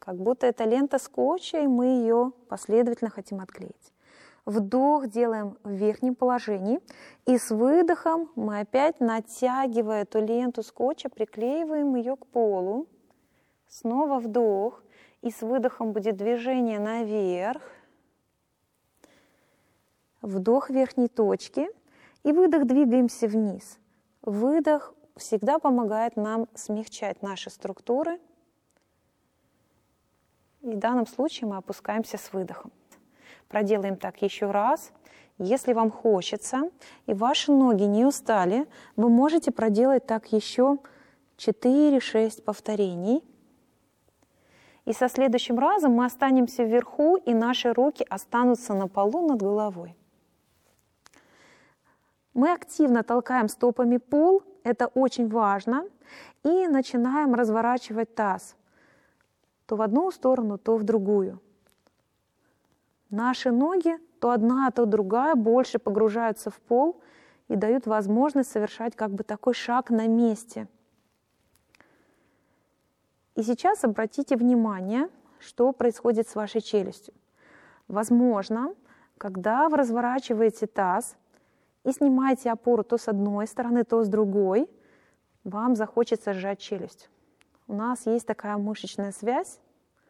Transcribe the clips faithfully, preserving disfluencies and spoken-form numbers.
как будто это лента скотча, и мы ее последовательно хотим отклеить. Вдох делаем в верхнем положении, и с выдохом мы опять, натягивая эту ленту скотча, приклеиваем ее к полу. Снова вдох, и с выдохом будет движение наверх. Вдох верхней точки, и выдох двигаемся вниз. Выдох всегда помогает нам смягчать наши структуры. И в данном случае мы опускаемся с выдохом. Проделаем так еще раз. Если вам хочется и ваши ноги не устали, вы можете проделать так еще четыре-шесть повторений. И со следующим разом мы останемся вверху, и наши руки останутся на полу над головой. Мы активно толкаем стопами пол, это очень важно, и начинаем разворачивать таз то в одну сторону, то в другую. Наши ноги, то одна, то другая, больше погружаются в пол и дают возможность совершать как бы такой шаг на месте. И сейчас обратите внимание, что происходит с вашей челюстью. Возможно, когда вы разворачиваете таз и снимаете опору то с одной стороны, то с другой, вам захочется сжать челюсть. У нас есть такая мышечная связь,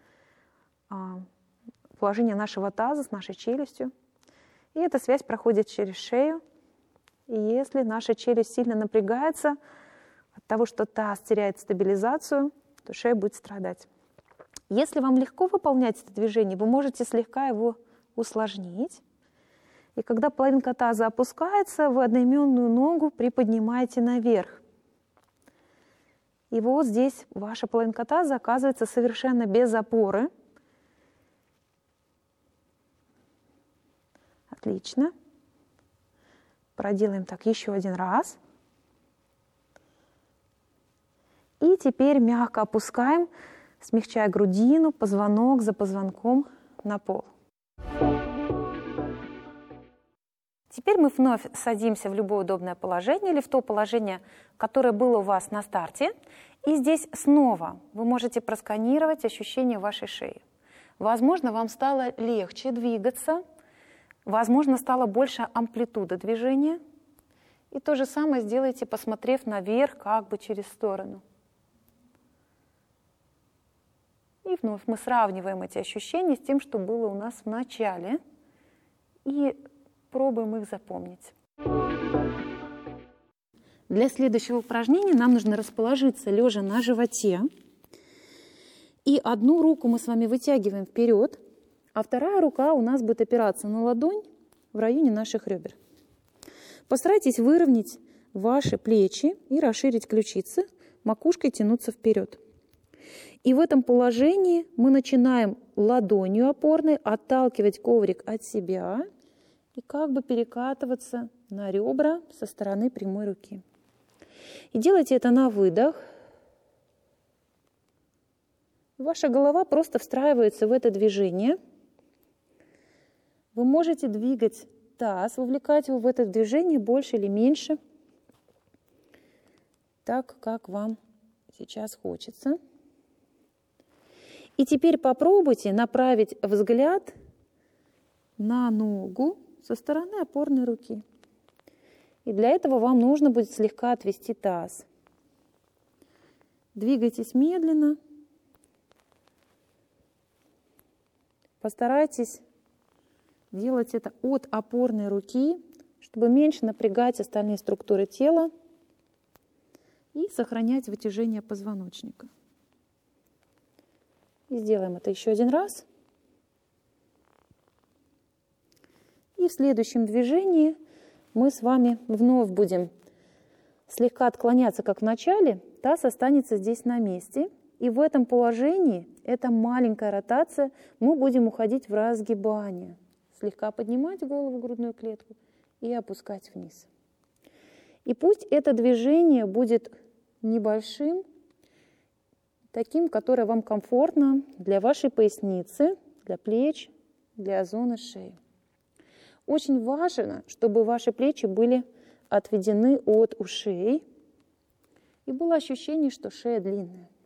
положение нашего таза с нашей челюстью. И эта связь проходит через шею. И если наша челюсть сильно напрягается от того, что таз теряет стабилизацию, то шея будет страдать. Если вам легко выполнять это движение, вы можете слегка его усложнить. И когда половинка таза опускается, вы одноименную ногу приподнимаете наверх. И вот здесь ваша половинка таза оказывается совершенно без опоры. Отлично. Проделаем так еще один раз. И теперь мягко опускаем, смягчая грудину, позвонок за позвонком на пол. Теперь мы вновь садимся в любое удобное положение или в то положение, которое было у вас на старте. И здесь снова вы можете просканировать ощущения вашей шеи. Возможно, вам стало легче двигаться. Возможно, стало больше амплитуда движения. И то же самое сделайте, посмотрев наверх, как бы через сторону. И вновь мы сравниваем эти ощущения с тем, что было у нас в начале. И пробуем их запомнить. Для следующего упражнения нам нужно расположиться лежа на животе. И одну руку мы с вами вытягиваем вперед, а вторая рука у нас будет опираться на ладонь в районе наших ребер. Постарайтесь выровнять ваши плечи и расширить ключицы, макушкой тянуться вперед. И в этом положении мы начинаем ладонью опорной отталкивать коврик от себя и как бы перекатываться на ребра со стороны прямой руки. И делайте это на выдох. Ваша голова просто встраивается в это движение. Вы можете двигать таз, вовлекать его в это движение больше или меньше, так, как вам сейчас хочется. И теперь попробуйте направить взгляд на ногу со стороны опорной руки. И для этого вам нужно будет слегка отвести таз. Двигайтесь медленно. Постарайтесь делать это от опорной руки, чтобы меньше напрягать остальные структуры тела и сохранять вытяжение позвоночника. И сделаем это еще один раз. И в следующем движении мы с вами вновь будем слегка отклоняться, как в начале. Таз останется здесь на месте. И в этом положении, это маленькая ротация, мы будем уходить в разгибание. Слегка поднимать голову в грудную клетку и опускать вниз. И пусть это движение будет небольшим, таким, которое вам комфортно для вашей поясницы, для плеч, для зоны шеи. Очень важно, чтобы ваши плечи были отведены от ушей и было ощущение, что шея длинная.